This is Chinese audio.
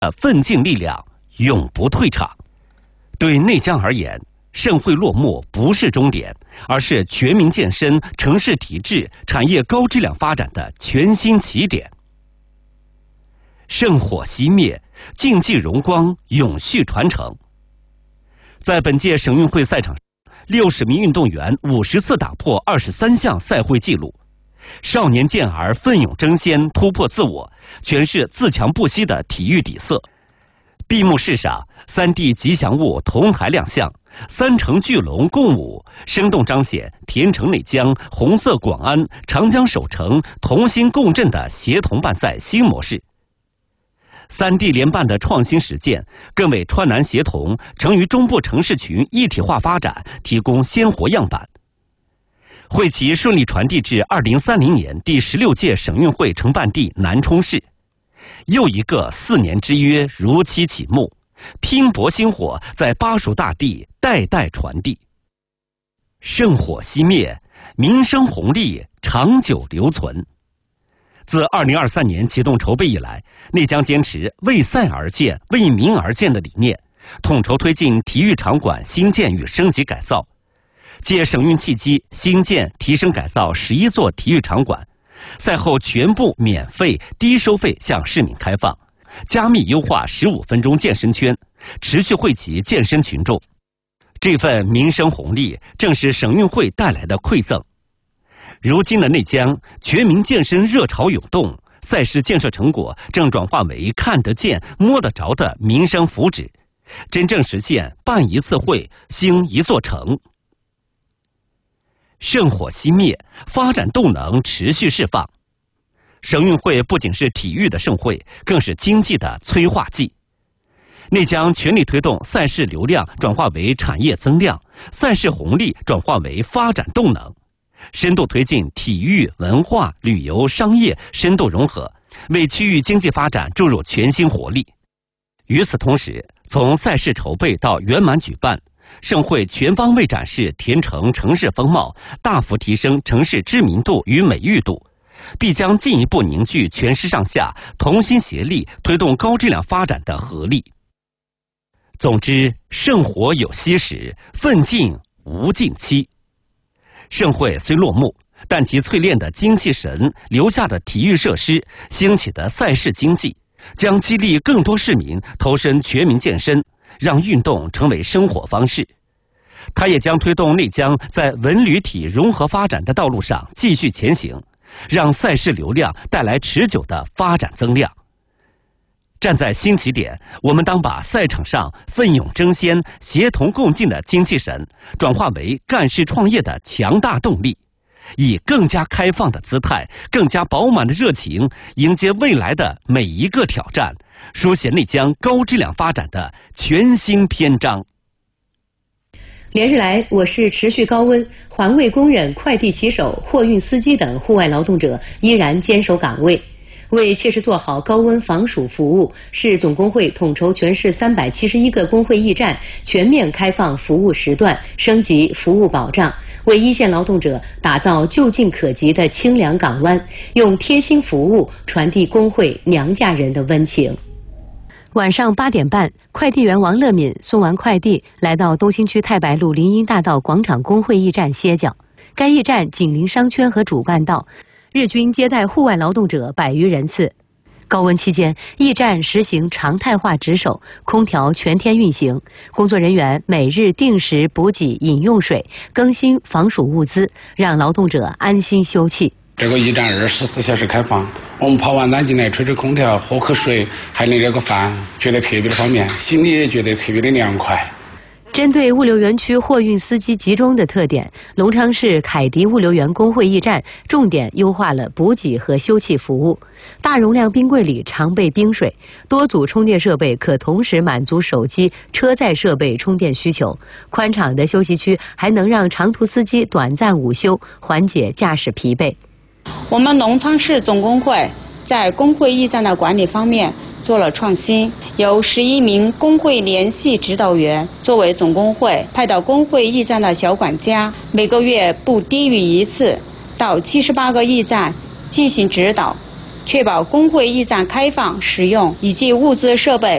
奋进力量永不退场。对内江而言，盛会落幕不是终点，而是全民健身、城市体制、产业高质量发展的全新起点。圣火熄灭，竞技荣光永续传承。在本届省运会赛场上，60名运动员50次打破23项赛会纪录，少年健儿奋勇争先，突破自我，诠释自强不息的体育底色。闭幕式上，3D 吉祥物同台亮相，3城巨龙共舞，生动彰显田城内江、红色广安、长江首城同心共振的协同办赛新模式。3D 联办的创新实践，更为川南协同成渝中部城市群一体化发展提供鲜活样板。会旗顺利传递至2030年第16届省运会承办地南充市，又一个4年之约如期启幕，拼搏星火在巴蜀大地代代传递。圣火熄灭，民生红利长久留存。自2023年启动筹备以来，内江坚持为赛而建、为民而建的理念，统筹推进体育场馆新建与升级改造。借省运契机，新建、提升、改造11座体育场馆，赛后全部免费、低收费向市民开放，加密优化15分钟健身圈，持续惠及健身群众。这份民生红利正是省运会带来的馈赠。如今的内江，全民健身热潮涌动，赛事建设成果正转化为看得见、摸得着的民生福祉，真正实现办一次会，兴一座城。圣火熄灭，发展动能持续释放。省运会不仅是体育的盛会，更是经济的催化剂。内江全力推动赛事流量转化为产业增量，赛事红利转化为发展动能，深度推进体育、文化、旅游、商业深度融合，为区域经济发展注入全新活力。与此同时，从赛事筹备到圆满举办，盛会全方位展示田城城市风貌，大幅提升城市知名度与美誉度，必将进一步凝聚全市上下同心协力推动高质量发展的合力。总之，圣火有息时，奋进无尽期。盛会虽落幕，但其淬炼的精气神、留下的体育设施、兴起的赛事经济，将激励更多市民投身全民健身，让运动成为生活方式。它也将推动内江在文旅体融合发展的道路上继续前行，让赛事流量带来持久的发展增量。站在新起点，我们当把赛场上奋勇争先、协同共进的精气神，转化为干事创业的强大动力，以更加开放的姿态、更加饱满的热情，迎接未来的每一个挑战，书写内江高质量发展的全新篇章。 连日来，我市持续高温，环卫工人、快递骑手、货运司机等户外劳动者依然坚守岗位。为切实做好高温防暑服务，市总工会统筹全市371个工会驿站全面开放服务时段，升级服务保障，为一线劳动者打造就近可及的清凉港湾，用贴心服务传递工会娘家人的温情。晚上8点半，快递员王乐敏送完快递，来到东新区太白路林荫大道广场工会驿站歇脚。该驿站紧邻商圈和主干道，日均接待户外劳动者100余人次。高温期间，驿站实行常态化值守，空调全天运行，工作人员每日定时补给饮用水，更新防暑物资，让劳动者安心休憩。 这个驿站24小时开放，我们跑完单进来吹吹空调，喝口水，还能热个饭，觉得特别的方便，心里也觉得特别的凉快。 针对物流园区货运司机集中的特点，隆昌市凯迪物流园工会驿站重点优化了补给和休憩服务。大容量冰柜里常备冰水，多组充电设备可同时满足手机、车载设备充电需求。宽敞的休息区还能让长途司机短暂午休，缓解驾驶疲惫。 我们隆昌市总工会在工会驿站的管理方面做了创新，由11名工会联系指导员作为总工会派到工会驿站的小管家，每个月不低于1次到78个驿站进行指导， 确保工会驿站开放、使用以及物资设备